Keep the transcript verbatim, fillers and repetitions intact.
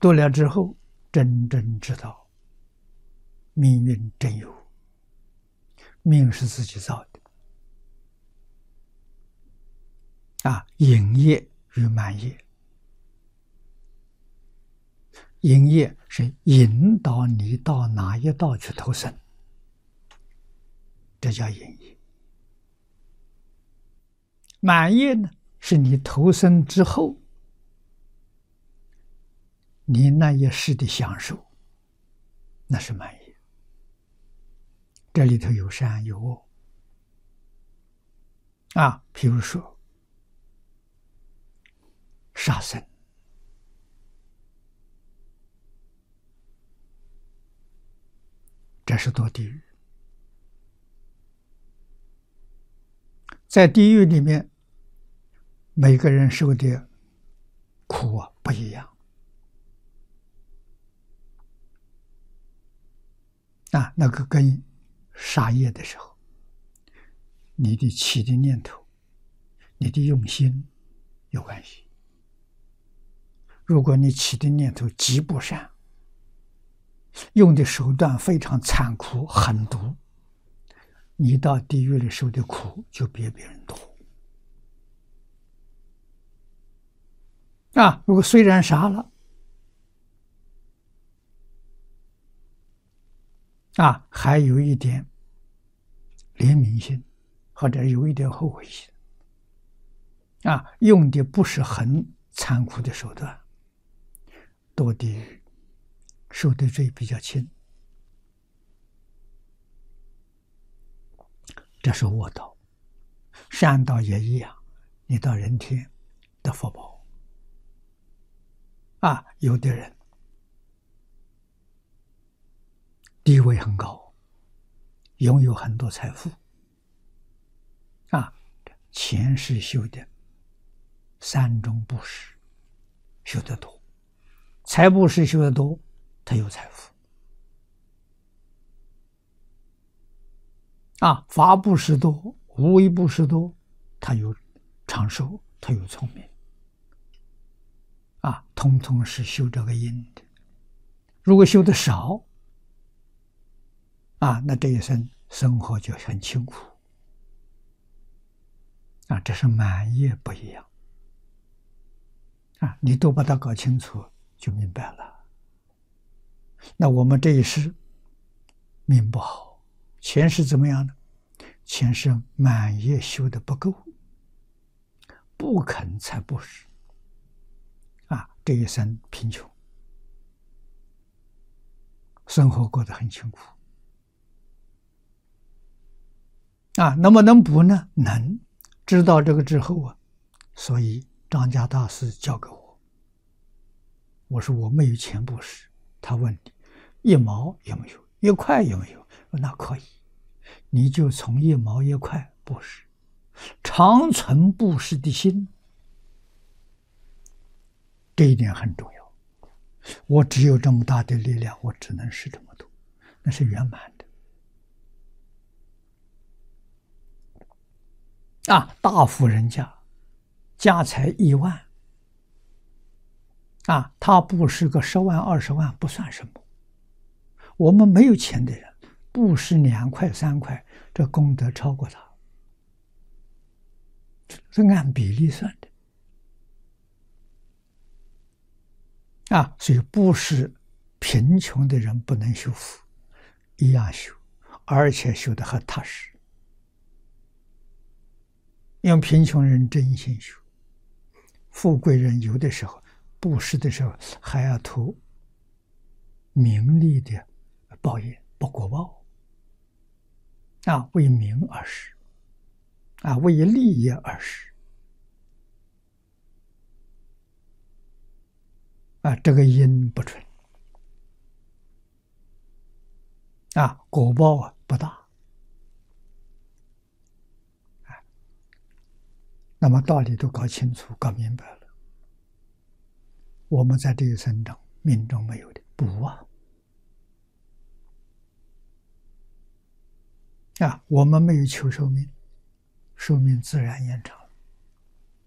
读了之后，真正知道命运真有，命是自己造的啊，引业与满业。引业是引导你到哪一道去投生，这叫引业。满业呢，是你投生之后，你那一世的享受，那是满业。这里头有善有恶啊，譬如说杀生，这是堕地狱。在地狱里面，每个人受的苦啊不一样啊。那个跟杀业的时候，你的起的念头，你的用心有关系。如果你起的念头极不善，用的手段非常残酷狠毒，你到地狱里受的苦就比别人多啊。如果虽然杀了啊，还有一点怜悯心，或者有一点后悔心啊，用的不是很残酷的手段，堕地狱受的罪比较轻。这是恶道。善道也一样，你到人天得福报啊。有的人地位很高，拥有很多财富啊，前世修的三种布施修得多，财布施修得多，他有财富啊。法布施多，无为布施多，他有长寿，他有聪明啊，通通是修这个因的。如果修得少啊，那这一生生活就很辛苦啊。这是满业不一样啊，你都把它搞清楚就明白了。那我们这一世命不好，前世怎么样呢？前世满业修的不够，不肯财布施啊，这一生贫穷，生活过得很辛苦啊。能不能补呢？能。知道这个之后啊，所以张家大师教给我，我说我没有钱布施，他问你一毛有没有，一块有没有？那可以，你就从一毛一块布施，常存布施的心，这一点很重要。我只有这么大的力量，我只能施这么多，那是圆满的啊。大富人家家财亿万啊，他布施个十万二十万不算什么。我们没有钱的人布施两块三块，这功德超过他，是按比例算的啊。所以布施贫穷的人不能修福，一样修，而且修得很踏实。因为贫穷人真心修，富贵人有的时候布施的时候还要图名利的报应，不果报啊，为名而施啊，为利益而施啊，这个因不纯啊，果报啊不大。那么道理都搞清楚、搞明白了，我们在这一生中命中没有的补啊啊！我们没有求寿命，寿命自然延长。